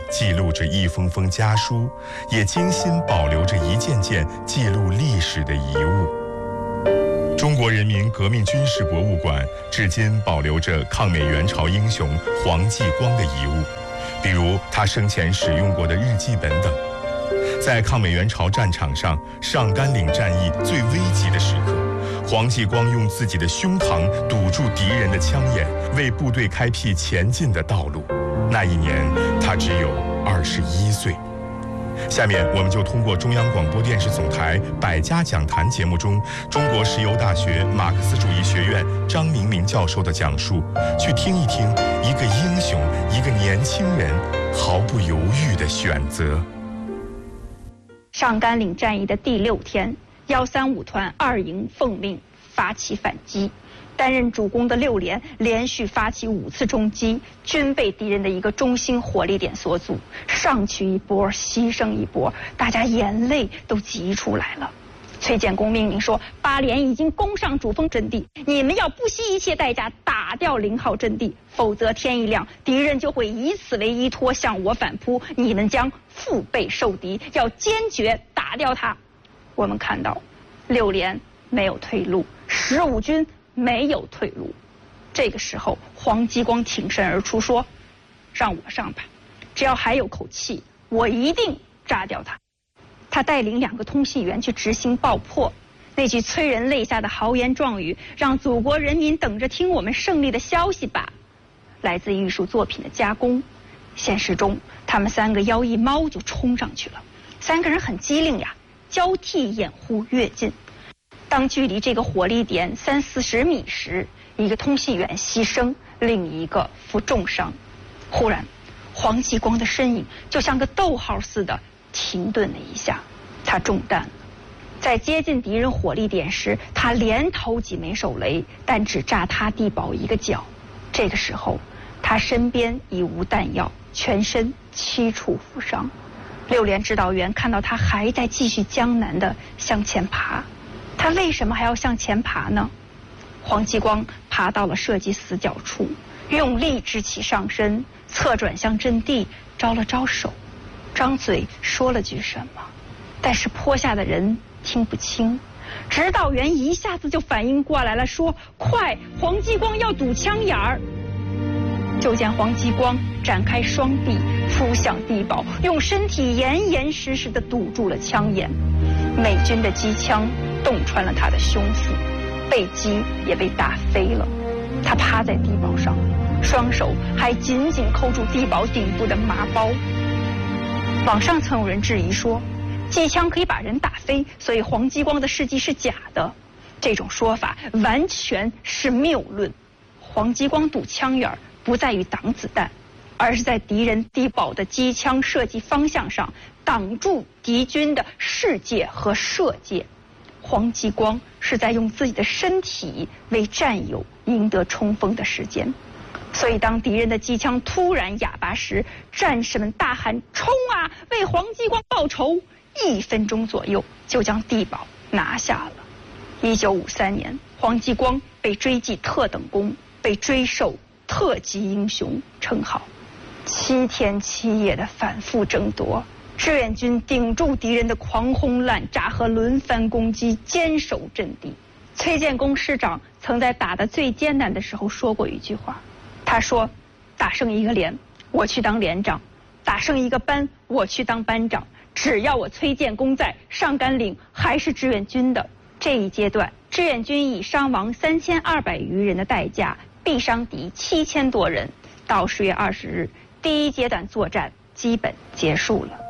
记录着一封封家书，也精心保留着一件件记录历史的遗物。中国人民革命军事博物馆至今保留着抗美援朝英雄黄继光的遗物，比如他生前使用过的日记本等。在抗美援朝战场上，上甘岭战役最危急的时刻，黄继光用自己的胸膛堵住敌人的枪眼，为部队开辟前进的道路。那一年，他只有21岁。下面我们就通过中央广播电视总台百家讲坛节目中，中国石油大学马克思主义学院张明明教授的讲述，去听一听一个英雄，一个年轻人毫不犹豫的选择。 上甘岭战役的第6天，135团2营奉命发起反击，担任主攻的6连连续发起5次中击，均被敌人的一个中心火力点所阻，上去一波，牺牲一波，大家眼泪都急出来了。崔建功命令说，8连已经攻上主峰阵地，你们要不惜一切代价打掉0号阵地，否则天一亮，敌人就会以此为依托向我反扑，你们将腹背受敌，要坚决打掉它。我们看到6连没有退路，15军没有退路。这个时候，黄继光挺身而出说：“让我上吧，只要还有口气，我一定炸掉它。”他带领2个通信员去执行爆破，那句催人泪下的豪言壮语，让祖国人民等着听我们胜利的消息吧。来自艺术作品的加工，现实中他们3个腰一猫就冲上去了，3个人很机灵呀，交替掩护跃进。当距离这个火力点30-40米时，一个通信员牺牲，另一个负重伤。忽然，黄继光的身影就像个逗号似的停顿了一下，他中弹了。在接近敌人火力点时，他连投几枚手雷，但只炸塌地堡1个角。这个时候，他身边已无弹药，全身7处负伤。6连指导员看到他还在继续艰难地向前爬，他为什么还要向前爬呢？黄继光爬到了射击死角处，用力支起上身，侧转向阵地，招了招手，张嘴说了句什么，但是坡下的人听不清。指导员一下子就反应过来了，说：“快，黄继光要堵枪眼儿！”就见黄继光展开双臂扑向地堡，用身体严严实实地堵住了枪眼。美军的机枪洞穿了他的胸腹，背击也被打飞了。他趴在地堡上，双手还紧紧扣住地堡顶部的麻包。网上曾有人质疑说，机枪可以把人打飞，所以黄继光的事迹是假的。这种说法完全是谬论。黄继光堵枪眼不在于挡子弹，而是在敌人地堡的机枪射击方向上挡住敌军的视界和射界。黄继光是在用自己的身体为战友赢得冲锋的时间。所以当敌人的机枪突然哑巴时，战士们大喊：“冲啊，为黄继光报仇！”1分钟左右就将地堡拿下了。1953年，黄继光被追记特等功，被追授特级英雄称号。7天7夜的反复争夺，志愿军顶住敌人的狂轰滥炸和轮番攻击，坚守阵地。崔建功师长曾在打得最艰难的时候说过一句话，他说：“打胜1个连，我去当连长；打胜1个班，我去当班长。只要我崔建功在，上甘岭还是志愿军的。”这一阶段，志愿军以伤亡3200余人的代价，毙伤敌7000多人。到10月20日，第1阶段作战基本结束了。